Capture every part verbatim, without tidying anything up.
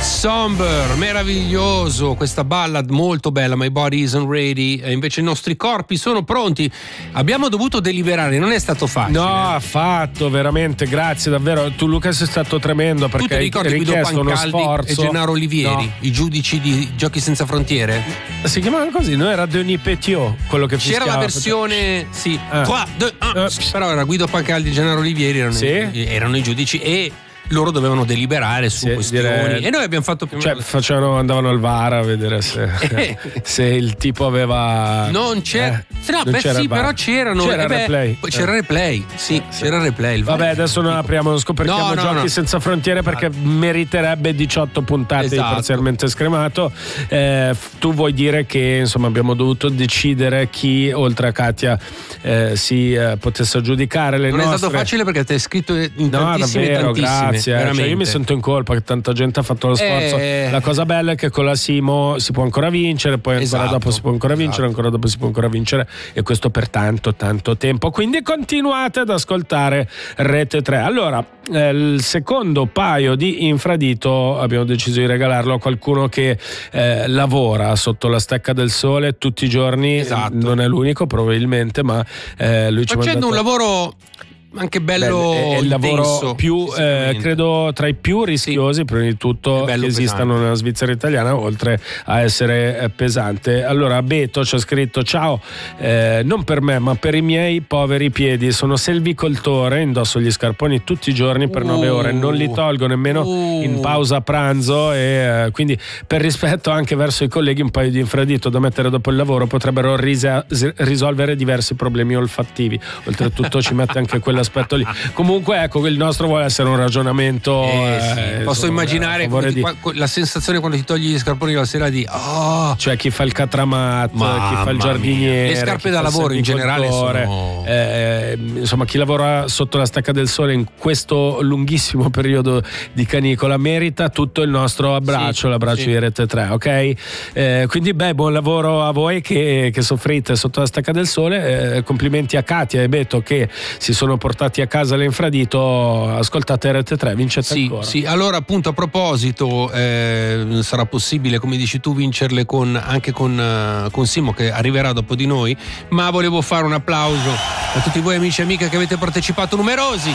Somber, meraviglioso, questa ballad molto bella, My Body Isn't Ready, e invece i nostri corpi sono pronti. Abbiamo dovuto deliberare, non è stato facile. No, affatto, veramente, grazie davvero. Tu Luca sei stato tremendo perché tu ti ricordi hai Guido richiesto uno Pancaldi sforzo. e Gennaro Olivieri, No. i giudici di Giochi Senza Frontiere? Si chiamavano così, no? Era Denis Petiot quello che C'era fischiava. la versione, sì, Ah. Trois, deux, un. Eh. Però era Guido Pancaldi e Gennaro Olivieri, erano, Sì? i, erano i giudici e loro dovevano deliberare su Sì, questioni direi- e noi abbiamo fatto più o Cioè, meno. facevano, andavano al V A R a vedere se, Eh. se il tipo aveva. Non c'era, Eh, no, non beh c'era sì, il V A R. però c'erano. C'era eh il beh, replay. poi c'era il replay, sì, c'era il replay. il Vabbè, adesso non apriamo, non scoperchiamo No, no, Giochi no. Senza Frontiere perché meriterebbe diciotto puntate Esatto. di Parzialmente Scremato. Eh, f- tu vuoi dire che insomma abbiamo dovuto decidere chi oltre a Katia eh, si eh, potesse aggiudicare le Non nostre. è stato facile perché ti hai scritto in No, tantissime, davvero, tantissime, grazie. Cioè, veramente. io mi sento in colpa che tanta gente ha fatto lo sforzo. Eh. La cosa bella è che con la Simo si può ancora vincere, poi ancora Esatto, dopo si può ancora vincere, esatto. ancora dopo si può ancora vincere, e questo per tanto, tanto tempo. Quindi continuate ad ascoltare Rete tre. Allora, eh, il secondo paio di infradito abbiamo deciso di regalarlo a qualcuno che eh, lavora sotto la stecca del sole tutti i giorni. Esatto. Non è l'unico, probabilmente, ma eh, lui ci ha Facendo mandato- un lavoro anche bello, Beh, è il lavoro intenso, più, eh, fisicamente. credo, tra i più rischiosi, prima di tutto, È bello che esistano nella Svizzera italiana, oltre a essere eh, pesante. Allora, Beto ci ha scritto: ciao, eh, non per me, ma per i miei poveri piedi. Sono selvicoltore, indosso gli scarponi tutti i giorni per nove Uh. ore, non li tolgo nemmeno Uh. in pausa pranzo. E eh, quindi, per rispetto anche verso i colleghi, un paio di infradito da mettere dopo il lavoro potrebbero risa- risolvere diversi problemi olfattivi. Oltretutto, ci mette anche quella aspetto lì. Comunque, ecco, il nostro vuole essere un ragionamento. Eh, sì. eh, Posso insomma, immaginare a favore come di- ti- qua- la sensazione quando ti togli gli scarponi la sera di oh, cioè chi fa il catramat, Mamma chi fa il mia. giardiniere, Le scarpe chi da fa il lavoro in generale selvicoltore, sono- eh, insomma chi lavora sotto la stecca del sole in questo lunghissimo periodo di canicola merita tutto il nostro abbraccio, Sì, l'abbraccio sì. di Rete tre, ok? Eh, quindi beh, buon lavoro a voi che, che soffrite sotto la stecca del sole, eh, complimenti a Katia e Beto che si sono portati a casa l'infradito. Ascoltate Rete tre, vincete sì, ancora. sì. Allora, appunto, a proposito, eh, sarà possibile, come dici tu, vincerle con, anche con, eh, con Simo che arriverà dopo di noi, ma volevo fare un applauso a tutti voi amici e amiche che avete partecipato numerosi.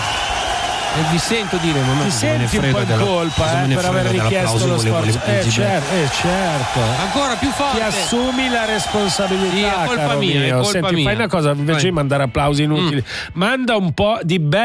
E vi sento dire, ma Ti senti un po' in colpa eh, per aver richiesto lo sforzo. Eh, certo, eh, certo. Ancora più forte. Ti assumi la responsabilità. Sì, è colpa caro mia, è mio. colpa Senti, mia. fai una cosa, invece Vai. di mandare applausi inutili, manda un po' di bello